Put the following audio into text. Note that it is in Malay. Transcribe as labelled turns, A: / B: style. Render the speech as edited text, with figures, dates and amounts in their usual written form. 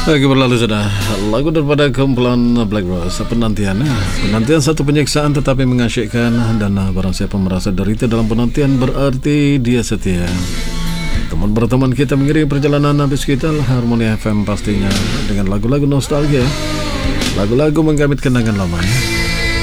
A: Oke, berlalu sudah lagu daripada kumpulan Black Rose. Penantian satu penyiksaan tetapi mengasyikkan, dan barang siapa merasa derita dalam penantian berarti dia setia. Teman berteman kita mengiringi perjalanan habis kita Harmoni FM pastinya dengan lagu-lagu nostalgia, lagu-lagu menggamit kenangan lama.